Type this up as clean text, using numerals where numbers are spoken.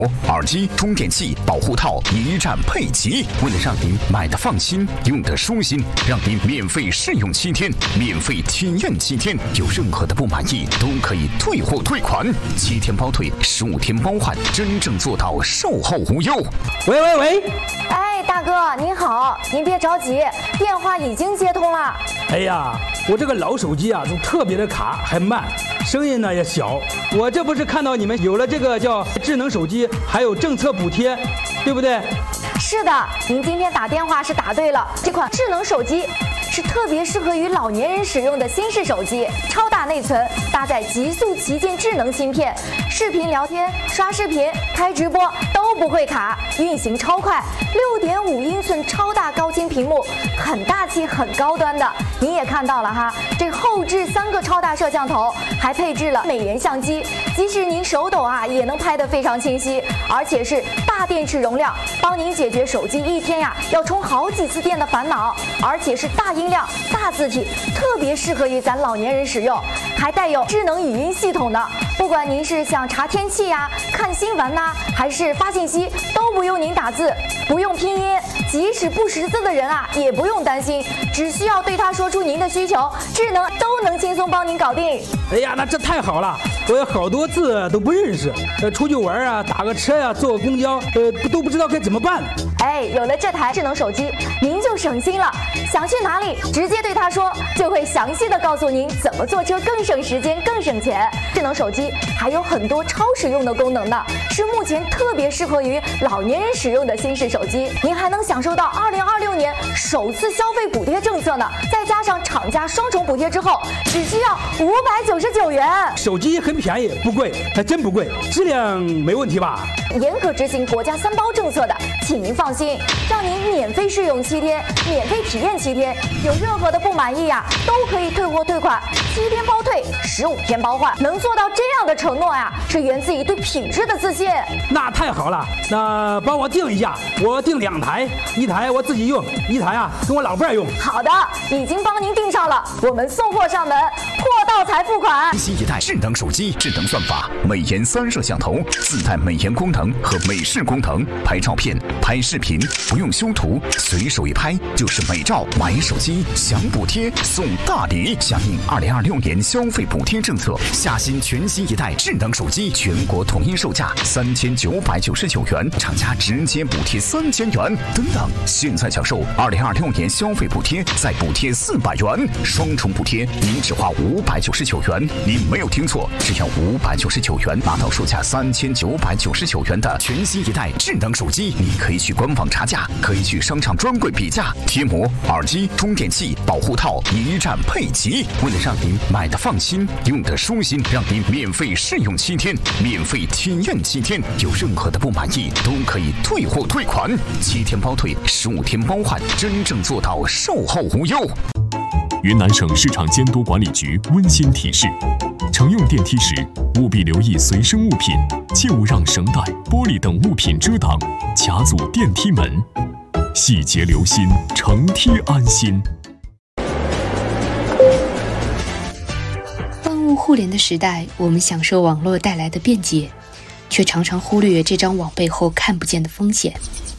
耳机、充电器、保护套一站配齐，为了让您买的放心，用的舒心，让您免费试用7天，免费体验7天，有任何的不满意都可以退货退款，7天包退，15天包换，真正做到售后无忧。 喂， 哎，大哥您好，您别着急，电话已经接通了。 哎呀，我这个老手机啊，都特别的卡，还慢，声音呢也小。我这不是看到你们有了这个叫智能手机，还有政策补贴，对不对？ 是的，您今天打电话是答对了。这款智能手机是特别适合于老年人使用的新式手机，超大内存，搭载极速旗舰智能芯片，视频聊天、刷视频、开直播都不会卡，运行超快，6.5英寸超大高清屏幕，很大气、很高端的。您也看到了哈，这后置3个超大摄像头，还配置了美颜相机，即使您手抖啊，也能拍得非常清晰，而且是大电池容量，帮您解决手机一天呀要充好几次电的烦恼，而且是大音量、大字体，特别适合于咱老年人使用，还带有智能语音系统的。不管您是想查天气呀、看新闻呐，还是发信息，都不用您打字，不用拼音，即使不识字的人啊，也不用担心，只需要对他说出您的需求，智能都能轻松帮您搞定。 哎呀，那这太好了，我有好多字都不认识，出去玩啊，打个车呀、坐个公交，都不知道该怎么办。 哎，有了这台智能手机，您就省心了，想去哪里直接对他说，就会详细的告诉您怎么坐车更省时间、更省钱。智能手机还有很多超实用的功能呢，是目前特别适合于老年人使用的新式手机。您还能享受到2026年首次消费补贴政策呢，再加上厂家双重补贴之后，只需要599元。 手机很便宜，不贵，还真不贵，质量没问题吧？ 严格执行国家3包政策的，请您放心，让您免费试用7天，免费体验7天，有任何的不满意呀，都可以退货退款，7天包退，15天包换。能做到这样的承诺呀，是源自于对品质的自信。 那太好了，那帮我订一下，我订2台，1台我自己用，1台啊跟我老伴用。 好的，已经帮您订上了，我们送货上门，货到才付款。 新一代智能手机，智能算法，美颜3摄像头，自带美颜功能和美视功能，拍照片、拍视频不用修图，随手一拍就是美照。买手机享补贴送大礼，响应2026年消费补贴政策，下新全新一代智能手机，全国统一售价3999元，厂家直接补贴3000元。等等，现在享受2026年消费补贴，再补贴400元，双重补贴，您只花599元。您没有听错，只要599元拿到售价3999元的全新一代智能手机。你可以去官网查价，可以去商场专柜比价，贴膜、耳机、充电器、保护套一站配齐，为了让您买的放心，用的舒心，让您免费试用7天，免费体验7天，有任何的不满意都可以退货退款，7天包退，15天包换，真正做到售后无忧。 云南省市场监督管理局温馨提示：乘用电梯时，务必留意随身物品，切勿让绳带、玻璃等物品遮挡、卡阻电梯门。细节留心，乘梯安心。 万物互联的时代，我们享受网络带来的便捷，却常常忽略这张网背后看不见的风险。